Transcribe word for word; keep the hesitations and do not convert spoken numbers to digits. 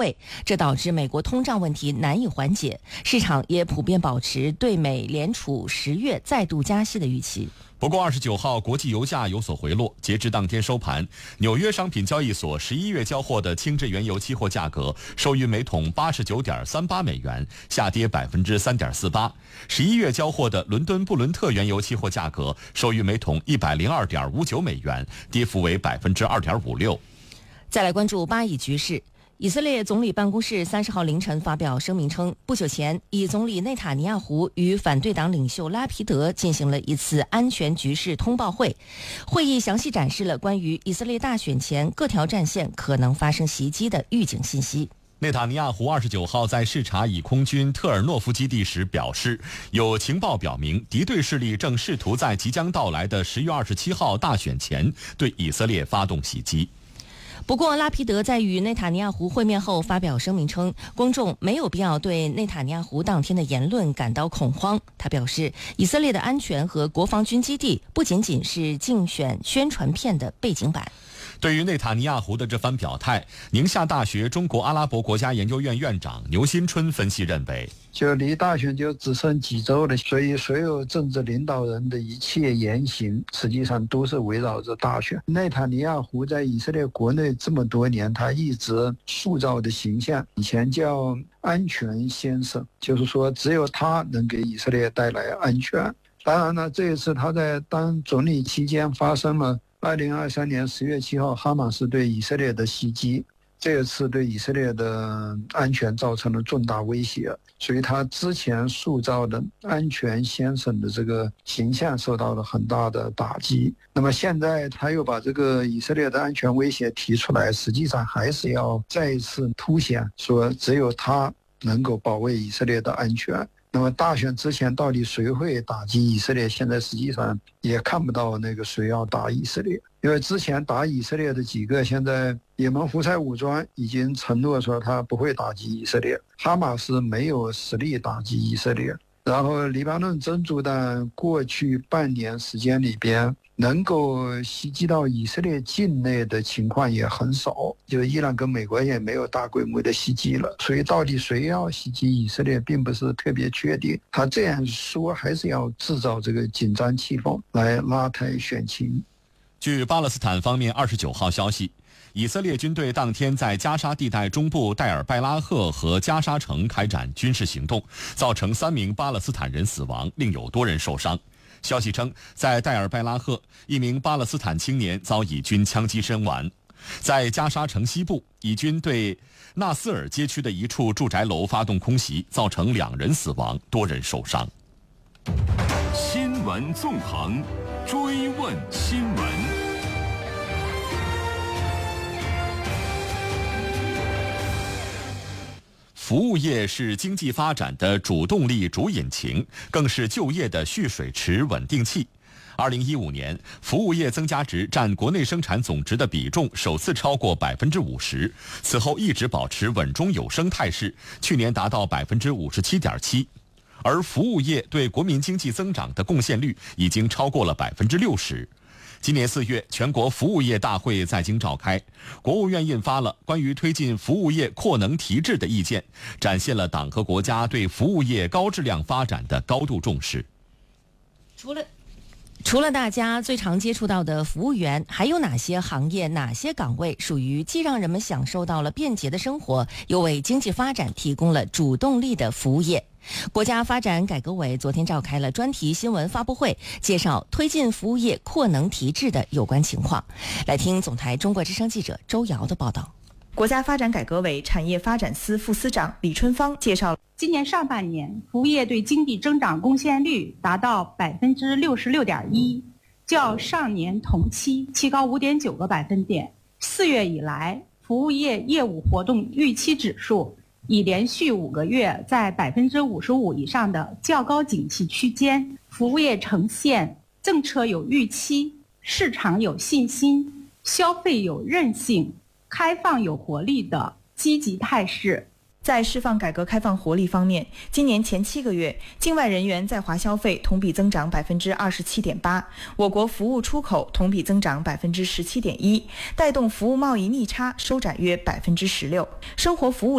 会，这导致美国通胀问题难以缓解，市场也普遍保持对美联储十月再度加息的预期。 不过二十九号国际油价有所回落，截至当天收盘，纽约商品交易所十一月交货的轻质原油期货价格收于每桶八十九点三八美元，下跌百分之三点四八。十一月交货的伦敦布伦特原油期货价格收于每桶一百零二点五九美元，跌幅为百分之二点五六。 再来关注巴以局势。以色列总理办公室三十号凌晨发表声明称，不久前以总理内塔尼亚胡与反对党领袖拉皮德进行了一次安全局势通报会，会议详细展示了关于以色列大选前各条战线可能发生袭击的预警信息。 内塔尼亚胡二十九号在视察以空军特尔诺夫基地时表示，有情报表明敌对势力正试图在即将到来的十月二十七号大选前对以色列发动袭击。 不过，拉皮德在与内塔尼亚胡会面后发表声明称，公众没有必要对内塔尼亚胡当天的言论感到恐慌。他表示，以色列的安全和国防军基地不仅仅是竞选宣传片的背景板。 对于内塔尼亚胡的这番表态，宁夏大学中国阿拉伯国家研究院院长牛新春分析认为， 就离大选就只剩几周了，所以所有政治领导人的一切言行实际上都是围绕着大选。内塔尼亚胡在以色列国内这么多年，他一直塑造的形象，以前叫安全先生，就是说只有他能给以色列带来安全。当然了，这一次他在当总理期间发生了二零二三年十月七号哈马斯对以色列的袭击，这一次对以色列的安全造成了重大威胁，所以他之前塑造的安全先生的这个形象受到了很大的打击。那么现在他又把这个以色列的安全威胁提出来，实际上还是要再一次凸显说只有他能够保卫以色列的安全。那么大选之前到底谁会打击以色列，现在实际上也看不到那个谁要打以色列，因为之前打以色列的几个，现在也门胡塞武装已经承诺说他不会打击以色列，哈马斯没有实力打击以色列，然后黎巴嫩真主党过去半年时间里边能够袭击到以色列境内的情况也很少，就伊朗跟美国也没有大规模的袭击了，所以到底谁要袭击以色列并不是特别确定。他这样说还是要制造这个紧张气氛来拉抬选情。 据巴勒斯坦方面二十九号消息，以色列军队当天在加沙地带中部戴尔拜拉赫和加沙城开展军事行动，造成三名巴勒斯坦人死亡，另有多人受伤。消息称，在戴尔拜拉赫，一名巴勒斯坦青年遭以军枪击身亡。在加沙城西部，以军对纳斯尔街区的一处住宅楼发动空袭，造成两人死亡，多人受伤。 新闻纵横，追问新闻。 服务业是经济发展的主动力、主引擎，更是就业的蓄水池、稳定器。二零一五年，服务业增加值占国内生产总值的比重首次超过百分之五十，此后一直保持稳中有升态势，去年达到百分之五十七点七。而服务业对国民经济增长的贡献率已经超过了百分之六十。今年四月，全国服务业大会在京召开，国务院印发了关于推进服务业扩能提质的意见，展现了党和国家对服务业高质量发展的高度重视。 除了除了大家最常接触到的服务员，还有哪些行业、哪些岗位属于既让人们享受到了便捷的生活，又为经济发展提供了主动力的服务业？国家发展改革委昨天召开了专题新闻发布会，介绍推进服务业扩能提质的有关情况。来听总台中国之声记者周瑶的报道。 国家发展改革委产业发展司副司长李春芳介绍， 今年上半年服务业对经济增长贡献率达到百分之六十六点一，较上年同期提高五点九个百分点。四月以来，服务业业务活动预期指数已连续五个月在百分之五十五以上的较高景气区间，服务业呈现政策有预期、市场有信心、消费有韧性、开放有活力的积极态势。 在释放改革开放活力方面，今年前七个月，境外人员在华消费同比增长百分之二十七点八，我国服务出口同比增长百分之十七点一，带动服务贸易逆差收窄约百分之十六，生活服务